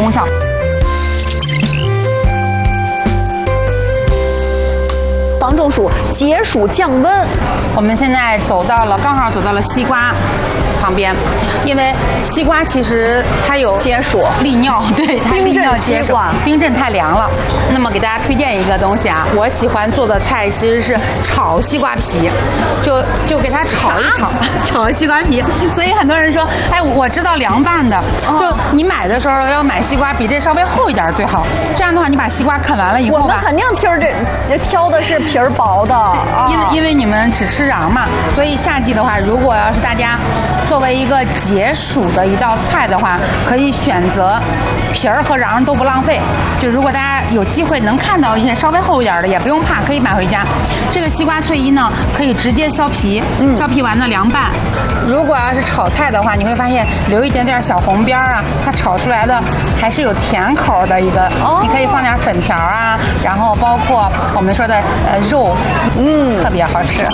功效。 防中暑、解暑降温。 我们现在刚好走到了西瓜旁边，因为西瓜其实它有解暑、 利尿，对，它利尿解暑。冰镇太凉了。那么给大家推荐一个东西啊，我喜欢做的菜其实是炒西瓜皮，就给它炒一炒，炒西瓜皮。所以很多人说，哎，我知道凉拌的，就你买的时候要买西瓜比这稍微厚一点最好。这样的话，你把西瓜啃完了以后吧， 我们肯定挑的是皮儿薄的， 因为你们只吃瓤嘛，所以夏季的话，如果要是大家作为一个解暑的一道菜的话，可以选择皮儿和瓤都不浪费。就如果大家有机会能看到一些稍微厚一点的，也不用怕，可以买回家。这个西瓜脆衣呢，可以直接削皮，削皮完呢凉拌。如果要是炒菜的话，你会发现留一点点小红边啊，它炒出来的还是有甜口的一个。你可以放点粉条啊，然后包括我们说的肉，特别好吃。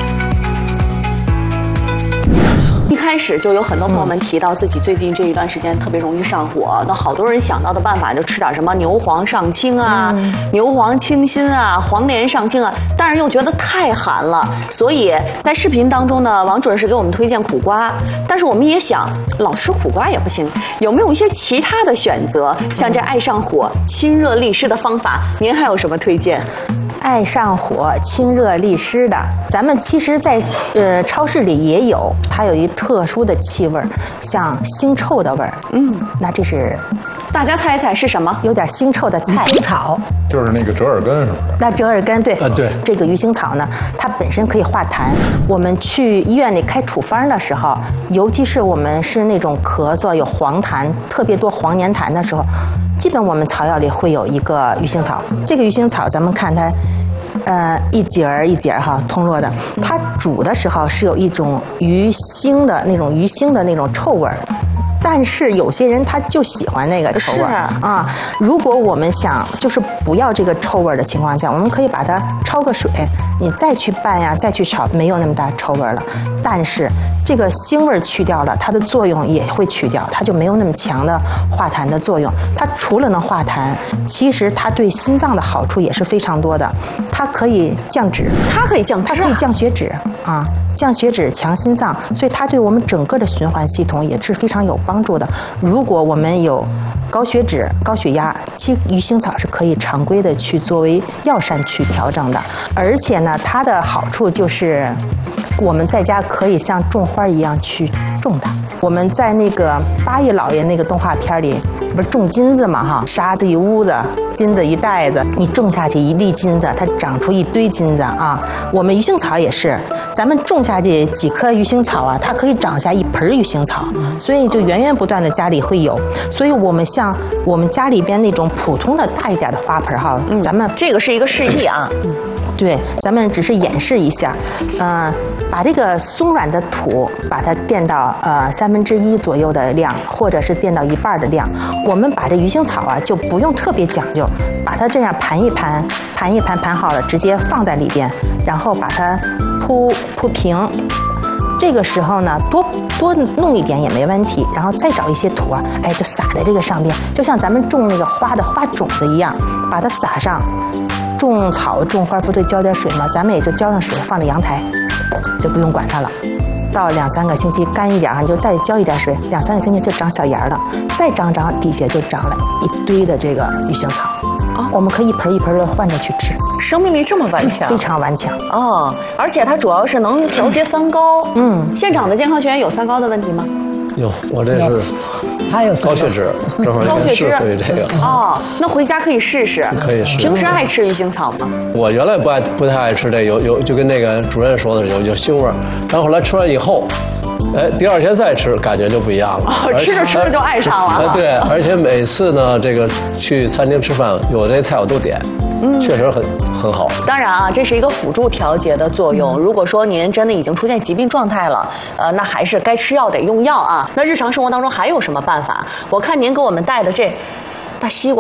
一开始就有很多朋友们提到自己最近这一段时间特别容易上火，那好多人想到的办法就吃点什么牛黄上清啊、牛黄清心啊、黄连上清啊，但是又觉得太寒了，所以在视频当中呢，王主任是给我们推荐苦瓜，但是我们也想老吃苦瓜也不行，有没有一些其他的选择？像这爱上火、清热利湿的方法，您还有什么推荐？ 爱上火、清热利湿的，咱们其实在超市里也有，它有一特殊的气味，像腥臭的味儿。那这是， 大家猜一猜是什么？ 有点腥臭的菜。鱼腥草， 就是那个折耳根是不是？ 那折耳根对， 对， 这个鱼腥草呢，它本身可以化痰。我们去医院里开处方的时候，尤其是我们是那种咳嗽有黄痰，特别多黄黏痰的时候，基本我们草药里会有一个鱼腥草。这个鱼腥草，咱们看它，一节儿一节儿哈，通络的。它煮的时候是有一种鱼腥的那种臭味儿。但是有些人他就喜欢那个臭味啊。如果我们想就是不要这个臭味的情况下，我们可以把它焯个水，你再去拌呀，再去炒，没有那么大臭味了。但是这个腥味去掉了，它的作用也会去掉，它就没有那么强的化痰的作用。它除了能化痰，其实它对心脏的好处也是非常多的。它可以降脂， 它可以降血脂啊。降血脂、强心脏，所以它对我们整个的循环系统也是非常有帮助的。如果我们有高血脂、高血压，其实鱼腥草是可以常规的去作为药膳去调整的。而且呢，它的好处就是我们在家可以像种花一样去种它。我们在那个八一老爷那个动画片里，不是种金子嘛哈，沙子一屋子，金子一袋子，你种下去一粒金子，它长出一堆金子啊。我们鱼腥草也是，咱们种下去几棵鱼腥草啊，它可以长下一盆鱼腥草，所以就源源不断的家里会有。所以我们像我们家里边那种普通的大一点的花盆哈，咱们这个是一个示意啊。 对，咱们只是演示一下，把这个松软的土，把它垫到1/3左右的量，或者是垫到1半的量。我们把这鱼腥草啊，就不用特别讲究，把它这样盘一盘，盘好了，直接放在里边，然后把它铺平。这个时候呢，多弄一点也没问题，然后再找一些土啊，哎，就撒在这个上边，就像咱们种那个花的花种子一样，把它撒上。种草种花不对浇点水吗？咱们也就浇上水，放在阳台，就不用管它了。到2-3个星期干一点，你就再浇一点水，2-3个星期就长小芽了，再长底下就长了一堆的这个鱼腥草。我们可以一盆一盆的换着去吃， 生命力这么顽强， 非常顽强哦！而且它主要是能调节三高。现场的健康学员有三高的问题吗？ 有，我这是。 他有高血脂，这会儿也适合于这个哦。那回家可以试试， 可以试。 平时爱吃鱼腥草吗？ 我原来不太爱吃这有就跟那个主任说的有腥味儿，但后来吃完以后，哎，第二天再吃感觉就不一样了。 吃着吃着就爱上了。 对，而且每次呢，这个去餐厅吃饭，有这菜我都点。确实很好。 当然啊，这是一个辅助调节的作用。如果说您真的已经出现疾病状态了，那还是该吃药得用药啊。那日常生活当中还有什么办法？我看您给我们带的这大西瓜，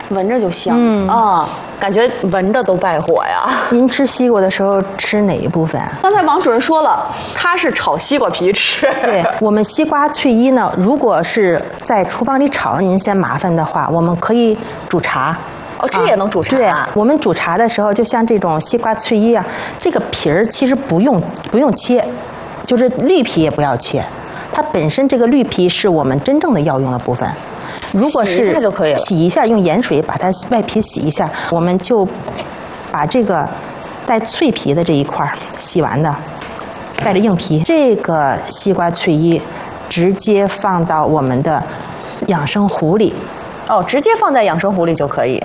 闻着就香感觉闻着都败火呀。 您吃西瓜的时候吃哪一部分？ 刚才王主任说了，他是炒西瓜皮吃。 对，我们西瓜脆衣呢，如果是在厨房里炒，您嫌麻烦的话，我们可以煮茶。 哦，这也能煮茶。 对，我们煮茶的时候，就像这种西瓜脆衣啊，这个皮儿其实不用切，就是绿皮也不要切，它本身这个绿皮是我们真正的要用的部分。如果是洗一下就可以了， 洗一下，用盐水把它外皮洗一下，我们就把这个带脆皮的这一块洗完的，带着硬皮，这个西瓜脆衣直接放到我们的养生壶里。 哦，直接放在养生壶里就可以。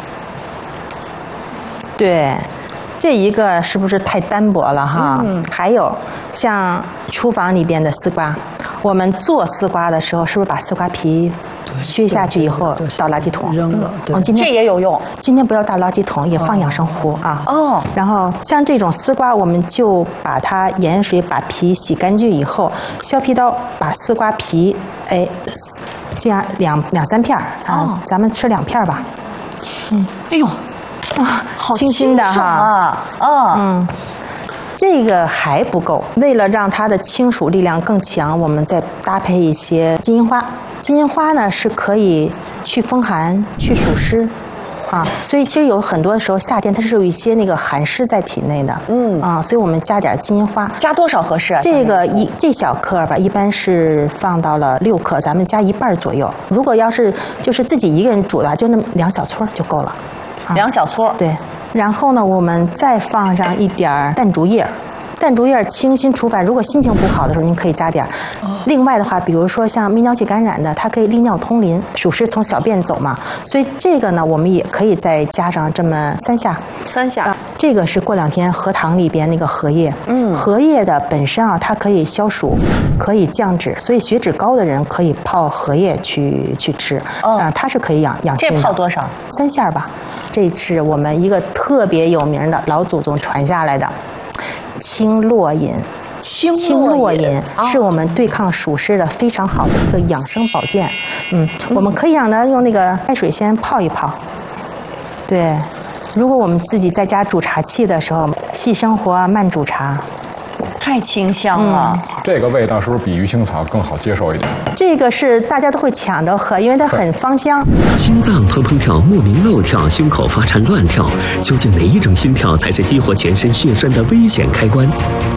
对，这一个是不是太单薄了哈？还有像厨房里边的丝瓜，我们做丝瓜的时候，是不是把丝瓜皮削下去以后倒垃圾桶扔了？对， 今天这也有用。 今天不要倒垃圾桶，也放养生壶啊。 哦。 然后像这种丝瓜，我们就把它盐水把皮洗干净以后，削皮刀把丝瓜皮，这样两三片啊，咱们吃2片吧。 哎呦，好清新的哈。这个还不够，为了让它的清暑力量更强，我们再搭配一些金银花。金银花呢是可以去风寒、去暑湿，所以其实有很多的时候夏天它是有一些那个寒湿在体内的，所以我们加点金银花。 加多少合适？ 这个这小颗吧，一般是放到了6克，咱们加1半左右。如果要是就是自己一个人煮的，就那么2小撮就够了。 2小撮。 对。然后呢，我们再放上一点淡竹叶。淡竹叶清心除烦，如果心情不好的时候，您可以加点。另外的话，比如说像泌尿系感染的，它可以利尿通淋，暑湿从小便走嘛，所以这个呢，我们也可以再加上这么3下。 3下。 这个是过2天荷塘里边那个荷叶，荷叶的本身啊，它可以消暑，可以降脂，所以血脂高的人可以泡荷叶去吃。它是可以养心的。 这泡多少 ？3下吧。这是我们一个特别有名的老祖宗传下来的。青络饮，青络饮是我们对抗暑湿的非常好的一个养生保健。我们可以让它用那个开水先泡一泡。对，如果我们自己在家煮茶器的时候，细生活慢煮茶， 太清香了。 这个味道是不是比鱼腥草更好接受一点？ 这个是大家都会抢着喝，因为它很芳香。 心脏砰砰跳，莫名漏跳，胸口发颤乱跳，究竟哪一种心跳才是激活全身血栓的危险开关？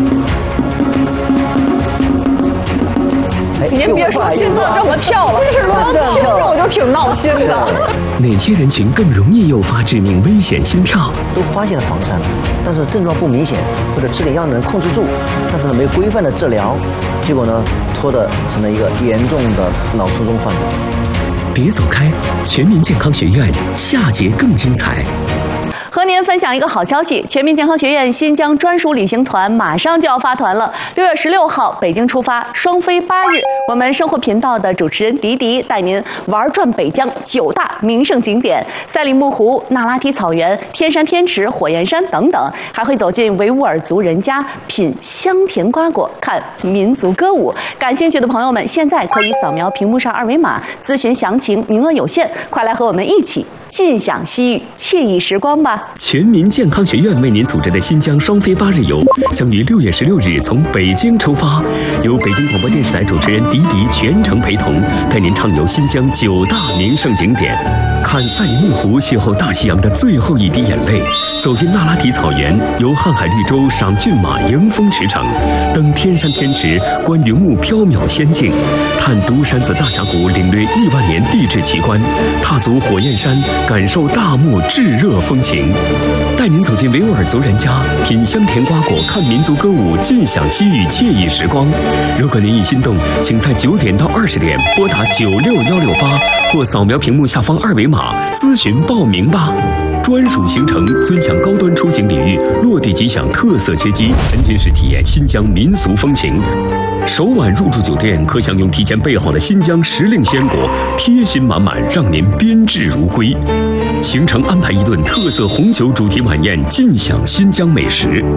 您别说心脏这么跳了，这是乱听着我就挺闹心的。 哪些人群更容易诱发致命危险心跳？ 都发现了房颤，但是症状不明显，或者治点药能控制住，但是呢没有规范的治疗，结果呢拖的成了一个严重的脑卒中患者。 别走开，全民健康学院下节更精彩。 和您分享一个好消息，全民健康学院新疆专属旅行团马上就要发团了。6月16号北京出发，双飞8日。我们生活频道的主持人迪迪带您玩转北疆9大名胜景点：赛里木湖、那拉提草原、天山天池、火焰山等等，还会走进维吾尔族人家，品香甜瓜果，看民族歌舞。感兴趣的朋友们，现在可以扫描屏幕上2维码咨询详情，名额有限，快来和我们一起尽享西域惬意时光吧！ 全民健康学院为您组织的新疆双飞8日游，将于6月16日从北京出发，由北京广播电视台主持人迪迪全程陪同，带您畅游新疆9大名胜景点，看赛里木湖邂逅大西洋的最后一滴眼泪，走进那拉提草原，游瀚海绿洲赏骏马迎风驰骋，登天山天池观云雾缥缈仙境，探独山子大峡谷领略1万年地质奇观，踏足火焰山感受大漠炙热风情，带您走进维吾尔族人家，品香甜瓜果，看民族歌舞，尽享西域惬意时光。如果您已心动，请在9点到20点拨打96168或扫描屏幕下方2维码咨询报名吧。专属行程，尊享高端出行礼遇，落地即享特色接机，沉浸式体验新疆民俗风情。首晚入住酒店可享用提前备好的新疆时令鲜果，贴心满满，让您宾至如归。行程安排一顿特色红酒主题晚宴，尽享新疆美食。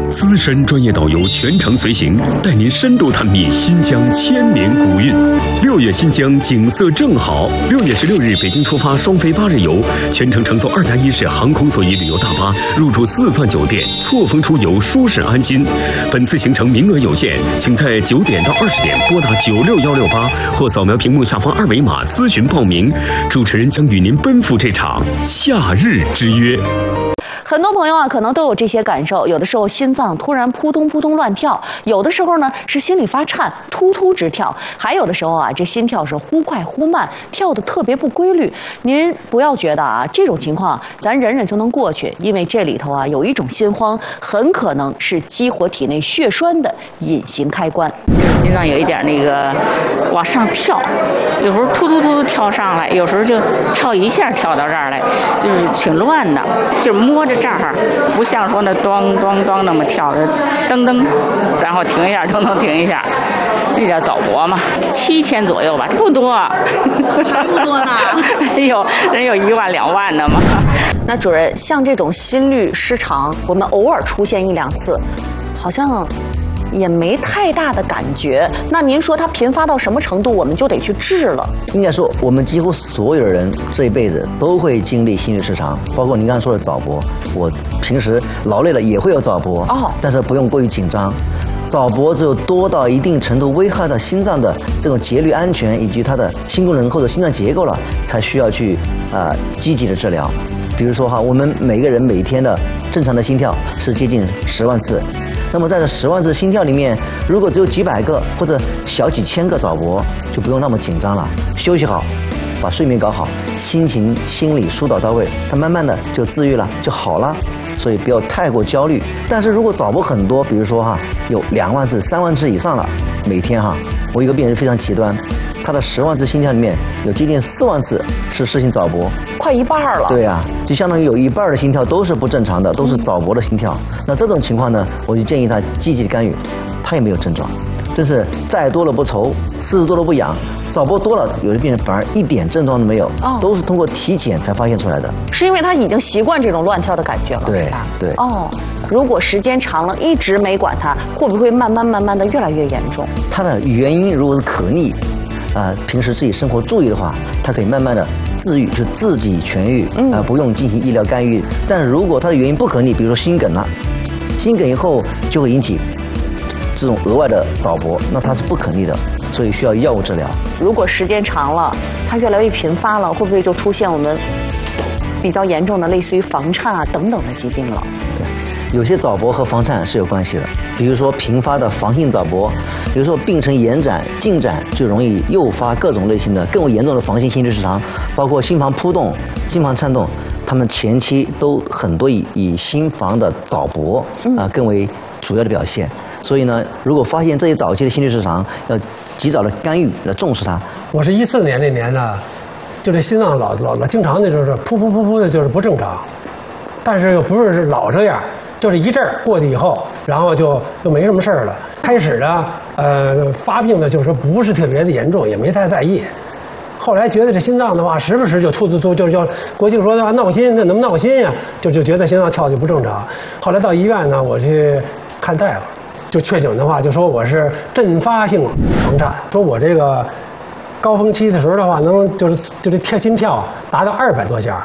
资深专业导游全程随行，带您深度探秘新疆千年古韵。6月新疆景色正好，6月16日北京出发双飞8日游，全程乘坐2+1式航空座椅旅游大巴，入住4钻酒店，错峰出游，舒适安心。本次行程名额有限，请在9点到20点拨打96168或扫描屏幕下方2维码咨询报名。主持人将与您奔赴这场夏日之约。 很多朋友啊，可能都有这些感受。有的时候心脏突然扑通扑通乱跳，有的时候呢是心里发颤，突突直跳，还有的时候啊，这心跳是忽快忽慢，跳得特别不规律。您不要觉得啊，这种情况咱忍忍就能过去，因为这里头啊有一种心慌，很可能是激活体内血栓的隐形开关。 心脏有一点那个往上跳，有时候突突突跳上来，有时候就跳一下跳到这儿来，就是挺乱的，就是摸着这儿，不像说那咚咚咚那么跳的，噔噔，然后停一下，噔噔停一下，这叫早搏嘛，7000左右吧，不多， 还不多呢， 人有1万2万的嘛。 那主任，像这种心律失常，我们偶尔出现1、2次，好像也没太大的感觉。那您说它频发到什么程度，我们就得去治了？ 应该说，我们几乎所有人这一辈子都会经历心律失常，包括您刚才说的早搏。我平时劳累了也会有早搏，但是不用过于紧张。早搏只有多到一定程度危害到心脏的这种节律安全以及它的心功能或者心脏结构了，才需要去积极的治疗。比如说哈，我们每个人每天的正常的心跳是接近10万次。那么在这10万次心跳里面，如果只有几百个或者小几千个早搏，就不用那么紧张了。休息好，把睡眠搞好，心情、心理疏导到位，它慢慢的就治愈了，就好了。所以不要太过焦虑。但是如果早搏很多，比如说哈，有2万次、3万次以上了，每天哈，我一个病人非常极端，他的10万次心跳里面有接近4万次是室性早搏， 快一半了。 对啊，就相当于有1半的心跳都是不正常的，都是早搏的心跳。那这种情况呢，我就建议他积极的干预，他也没有症状。真是债多了不愁，柿子多了不痒。早搏多了，有的病人反而一点症状都没有，都是通过体检才发现出来的。 是因为他已经习惯这种乱跳的感觉了， 对是吧？ 对。 如果时间长了，一直没管它，会不会慢慢的越来越严重？ 它的原因如果是可逆，平时自己生活注意的话，它可以慢慢的自愈，就自己痊愈，不用进行医疗干预。但如果它的原因不可逆，比如说心梗了，心梗以后就会引起这种额外的早搏，那它是不可逆的，所以需要药物治疗。 如果时间长了，它越来越频发了，会不会就出现我们比较严重的类似于房颤啊等等的疾病了？ 对，有些早搏和房颤是有关系的，比如说频发的房性早搏，比如说病程延展进展，就容易诱发各种类型的更为严重的房性心律失常，包括心房扑动、心房颤动，他们前期都很多以心房的早搏更为主要的表现。所以呢，如果发现这一早期的心律失常，要及早的干预，来重视它。 我是14年那年呢，就这心脏老经常的就是噗噗噗噗的，就是不正常，但是又不是老这样，就是一阵儿过去以后，然后就没什么事儿了。开始呢，发病的就是说不是特别的严重，也没太在意。后来觉得这心脏的话，时不时就突，就叫国际说的话闹心，那能不闹心呀？就觉得心脏跳就不正常。后来到医院呢，我去看大夫。就确诊的话，就说我是阵发性房颤，说我这个高峰期的时候的话，能就这跳心跳达到200多下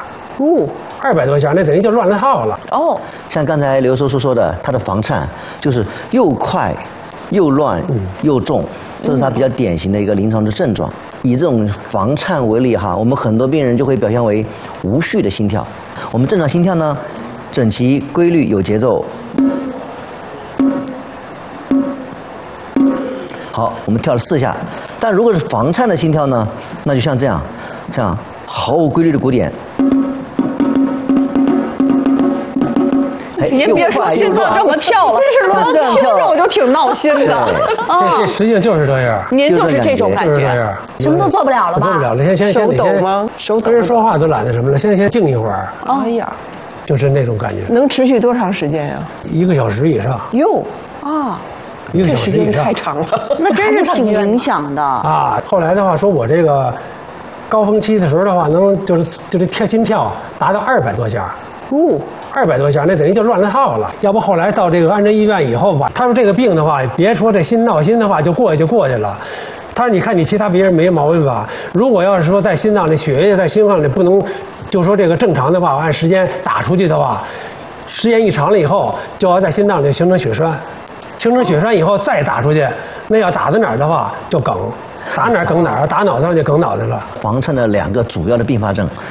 ，200多下，那等于就乱了套了。 像刚才刘叔叔说的，他的房颤就是又快又乱又重，这是他比较典型的一个临床的症状。以这种房颤为例哈，我们很多病人就会表现为无序的心跳。我们正常心跳呢，整齐规律有节奏。好，我们跳了4下，但如果是房颤的心跳呢，那就像这样毫无规律的鼓点。 您别说心脏这么跳了，这是乱听着我就挺闹心的。 这实际上就是这样。 您就是这种感觉， 就是这样， 什么都做不了了吧？ 做不了了，先手抖吗？手抖。 跟人说话都懒得什么了，先静一会儿。 哎呀， 就是那种感觉。 能持续多长时间呀 ？1个小时以上。 哟 1个小时以上， 这时间太长了， 那真是挺影响的啊。后来的话说，我这个高峰期的时候的话，能就是这跳心跳达到200多下 ，200多下，那等于就乱了套了。要不后来到这个安贞医院以后吧，他说这个病的话，别说这闹心的话，就过去了。他说你看你其他别人没毛病吧？如果要是说在心脏里血液在心脏里不能，就说这个正常的话，按时间打出去的话，时间一长了以后，就要在心脏里形成血栓，形成血栓以后再打出去，那要打在哪儿的话就梗。打哪儿梗哪儿，打脑袋上就梗脑袋了。 房颤的2个主要的并发症，